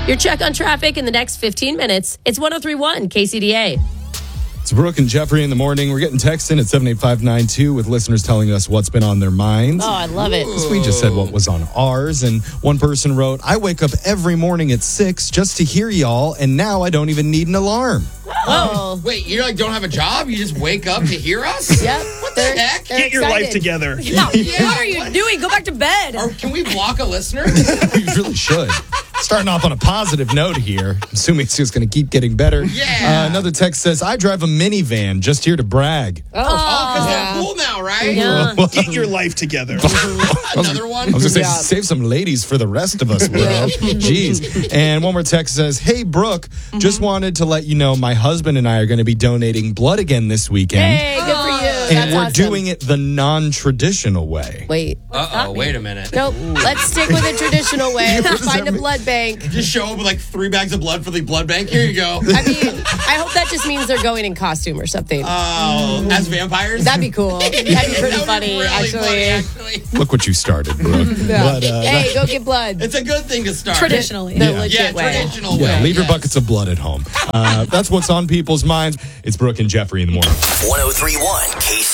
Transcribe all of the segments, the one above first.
Your check on traffic in the next 15 minutes. It's 103.1 KCDA. It's Brooke and Jeffrey in the morning. We're getting texts in at 78592 with listeners telling us what's been on their minds. Oh, I love it. We just said what was on ours, and one person wrote, I wake up every morning at 6 just to hear y'all, and now I don't even need an alarm. Oh. Wait, you don't have a job? You just wake up to hear us? Yep. What the heck? Get your life together. Yeah. What are you doing? Go back to bed. Or can we block a listener? We really should. Starting off on a positive note here, assuming it's just going to keep getting better. Yeah. Another text says, I drive a minivan just here to brag. Oh, because they're cool now, right? Yeah. Get your life together. Another one? I was going to say, save some ladies for the rest of us, bro. Jeez. And one more text says, hey, Brooke, just wanted to let you know my husband and I are going to be donating blood again this weekend. Hey, good for you. And That's we're awesome. doing it the non-traditional way. Wait. Uh-oh, wait a minute. Nope. Let's stick with the traditional way. Find a blood bank. Just show up with like 3 bags of blood for the blood bank. Here you go. I mean, I hope that just means they're going in costume or something. Oh, as vampires? That'd be cool. That'd be pretty That would be funny, really funny, actually. Look what you started, Brooke. But, Hey, go get blood. It's a good thing to start. Traditionally. Yeah. The legit way. traditional yeah, way. leave your yes. buckets of blood at home. That's what's on people's minds. It's Brooke and Jeffrey in the morning. 103.1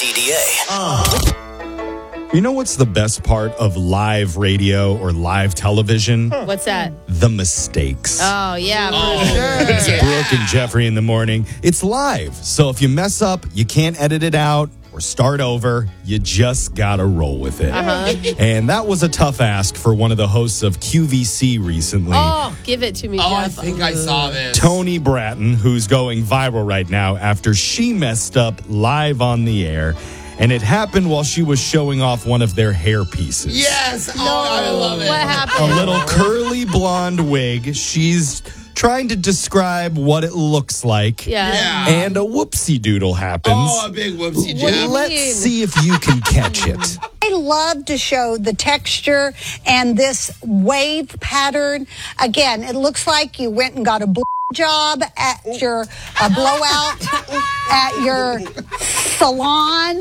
KCDA. You know what's the best part of live radio or live television? What's that? The mistakes. Oh, yeah, Oh, for sure. It's Brooke and Jeffrey in the morning. It's live, so if you mess up, you can't edit it out or start over. You just gotta roll with it. And that was a tough ask for one of the hosts of QVC recently. Oh, give it to me, Oh, I Jeff. think I saw this. Tony Bratton, who's going viral right now after she messed up live on the air. And it happened while she was showing off one of their hair pieces. Yes. Oh, I love it. What A happened? little curly blonde wig. She's trying to describe what it looks like. Yeah. And a whoopsie doodle happens. Oh, a big whoopsie, What do Jeff. you Let's mean? see if you can catch it. I love to show the texture and this wave pattern. Again, it looks like you went and got a job at your blowout at your salon.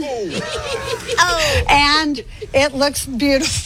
Oh, and it looks beautiful.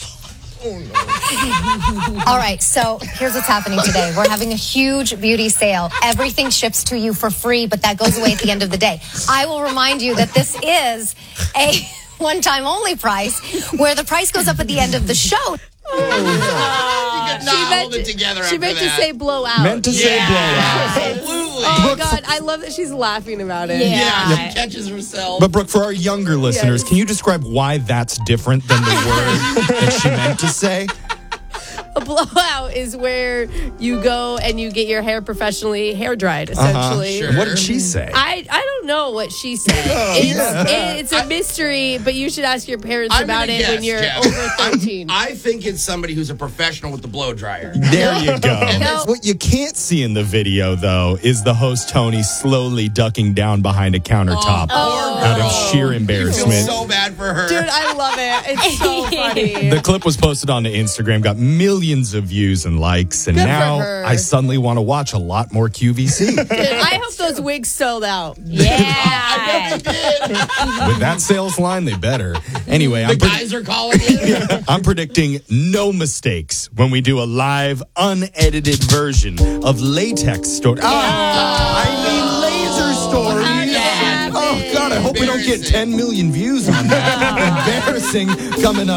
All right, so here's what's happening today. We're having a huge beauty sale. Everything ships to you for free, but that goes away at the end of the day. I will remind you that this is a one-time only price where the price goes up at the end of the show. You could not hold it together She after meant to that. say blowout. Meant to say blowout. Absolutely. Oh, God. I love that she's laughing about it. Yeah, she catches herself. But Brooke, for our younger listeners, can you describe why that's different than the word that she meant to say? A blowout is where you go and you get your hair professionally hair dried, essentially. Sure. What did she say? I don't know what she said. It's a mystery, but you should ask your parents I'm about gonna it when guess, you're Jeff. over 13. I think it's somebody who's a professional with the blow dryer. There you go. No. What you can't see in the video, though, is the host Tony slowly ducking down behind a countertop out of sheer I feel embarrassment. so bad for her. Dude, I love it. It's so funny. The clip was posted onto Instagram, got millions of views and likes, and Good for now her. I suddenly want to watch a lot more QVC. Dude, I hope those wigs sold out. Yeah. With that sales line, they better. Anyway, the guys are calling you. I'm predicting no mistakes when we do a live, unedited version of Latex Story. I mean Laser Story. Oh, God, I hope we don't get 10 million views on that. Embarrassing coming up.